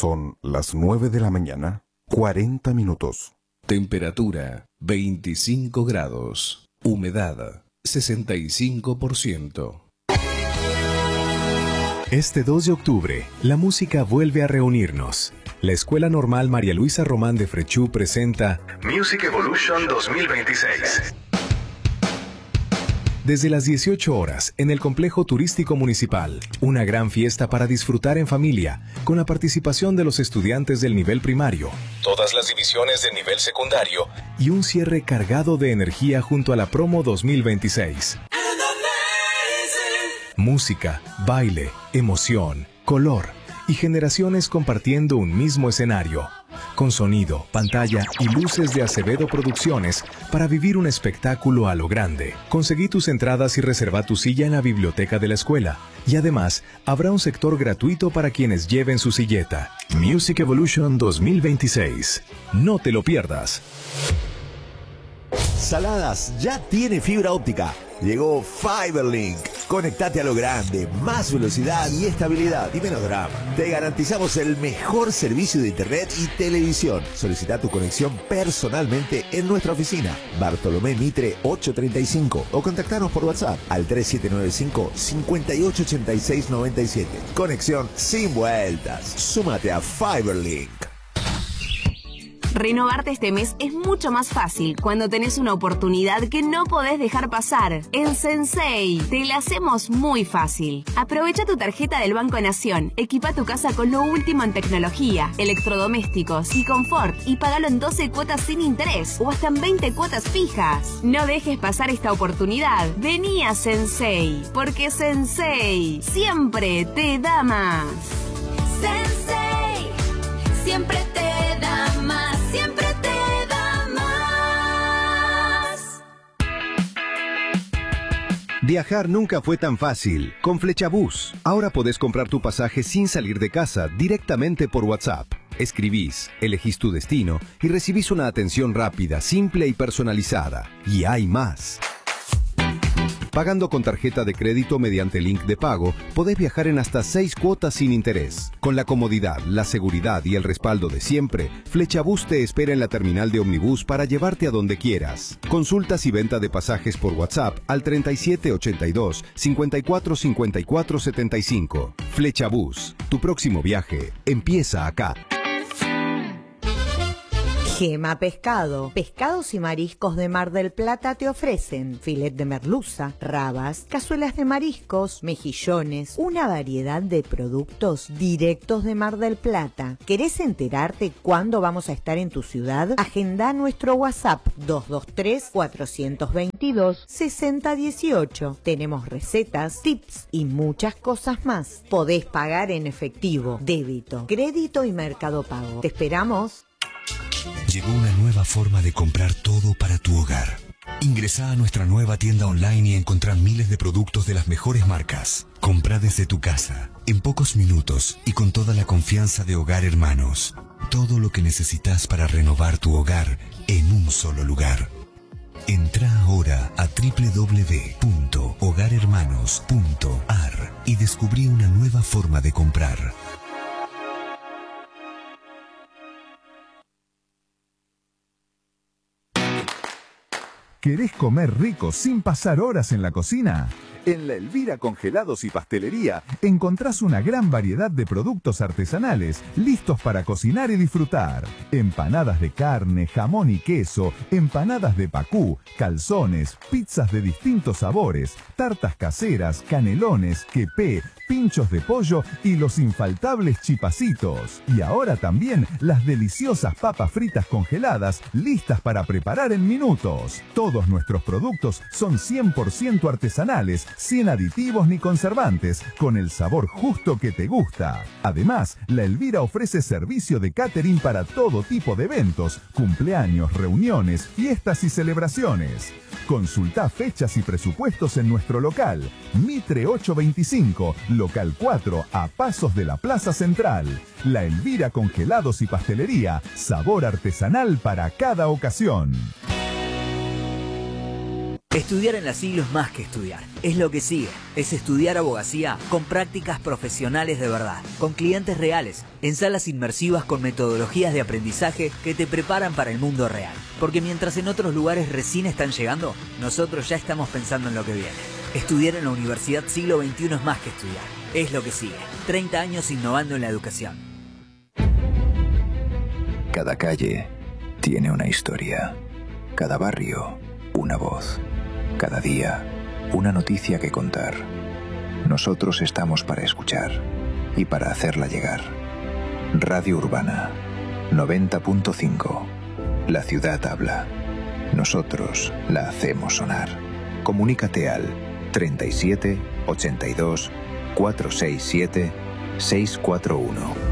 Son las 9 de la mañana, 40 minutos. Temperatura 25 grados. Humedad 65%. Este 2 de octubre, la música vuelve a reunirnos. La Escuela Normal María Luisa Román de Frechú presenta Music Evolution 2026. Desde las 18 horas, en el Complejo Turístico Municipal, una gran fiesta para disfrutar en familia, con la participación de los estudiantes del nivel primario, todas las divisiones del nivel secundario, y un cierre cargado de energía junto a la promo 2026. Música, baile, emoción, color y generaciones compartiendo un mismo escenario, con sonido, pantalla y luces de Acevedo Producciones para vivir un espectáculo a lo grande. Conseguí tus entradas y reserva tu silla en la biblioteca de la escuela. Y además, habrá un sector gratuito para quienes lleven su silleta. Music Evolution 2026. No te lo pierdas. Saladas ya tiene fibra óptica. Llegó Fiberlink. Conectate a lo grande, más velocidad y estabilidad y menos drama. Te garantizamos el mejor servicio de internet y televisión. Solicita tu conexión personalmente en nuestra oficina, Bartolomé Mitre 835, o contactanos por WhatsApp al 3795-588697. Conexión sin vueltas. Súmate a Fiberlink. Renovarte este mes es mucho más fácil cuando tenés una oportunidad que no podés dejar pasar. En Sensei te la hacemos muy fácil. Aprovecha tu tarjeta del Banco Nación, equipa tu casa con lo último en tecnología, electrodomésticos y confort y pagalo en 12 cuotas sin interés o hasta en 20 cuotas fijas. No dejes pasar esta oportunidad. Vení a Sensei, porque Sensei siempre te da más. Sensei siempre te da más. Siempre te da más. Viajar nunca fue tan fácil con Flechabús. Ahora podés comprar tu pasaje sin salir de casa directamente por WhatsApp. Escribís, elegís tu destino y recibís una atención rápida, simple y personalizada. Y hay más. Pagando con tarjeta de crédito mediante link de pago, podés viajar en hasta 6 cuotas sin interés. Con la comodidad, la seguridad y el respaldo de siempre, Flechabús te espera en la terminal de Omnibus para llevarte a donde quieras. Consultas y venta de pasajes por WhatsApp al 3782 54 54 75. Flechabús, tu próximo viaje empieza acá. Gema Pescado. Pescados y mariscos de Mar del Plata te ofrecen filet de merluza, rabas, cazuelas de mariscos, mejillones, una variedad de productos directos de Mar del Plata. ¿Querés enterarte cuándo vamos a estar en tu ciudad? Agenda nuestro WhatsApp 223-422-6018. Tenemos recetas, tips y muchas cosas más. Podés pagar en efectivo, débito, crédito y Mercado Pago. Te esperamos. Llegó una nueva forma de comprar todo para tu hogar. Ingresá a nuestra nueva tienda online y encontrá miles de productos de las mejores marcas. Comprá desde tu casa, en pocos minutos y con toda la confianza de Hogar Hermanos. Todo lo que necesitas para renovar tu hogar en un solo lugar. Entrá ahora a www.hogarhermanos.ar y descubrí una nueva forma de comprar. ¿Querés comer rico sin pasar horas en la cocina? En La Elvira Congelados y Pastelería encontrás una gran variedad de productos artesanales listos para cocinar y disfrutar. Empanadas de carne, jamón y queso, empanadas de pacú, calzones, pizzas de distintos sabores, tartas caseras, canelones, quepé, pinchos de pollo y los infaltables chipacitos. Y ahora también las deliciosas papas fritas congeladas listas para preparar en minutos. Todos nuestros productos son 100% artesanales, sin aditivos ni conservantes, con el sabor justo que te gusta. Además, La Elvira ofrece servicio de catering para todo tipo de eventos, cumpleaños, reuniones, fiestas y celebraciones. Consulta fechas y presupuestos en nuestro local, Mitre 825, local 4, a pasos de la Plaza Central. La Elvira Congelados y Pastelería, sabor artesanal para cada ocasión. Estudiar en la Siglo es más que estudiar, es lo que sigue. Es estudiar abogacía con prácticas profesionales de verdad, con clientes reales, en salas inmersivas con metodologías de aprendizaje que te preparan para el mundo real. Porque mientras en otros lugares recién están llegando, nosotros ya estamos pensando en lo que viene. Estudiar en la Universidad Siglo XXI es más que estudiar, es lo que sigue. 30 años innovando en la educación. Cada calle tiene una historia, cada barrio una voz. Cada día, una noticia que contar. Nosotros estamos para escuchar y para hacerla llegar. Radio Urbana 90.5. La ciudad habla. Nosotros la hacemos sonar. Comunícate al 37 82 467 641.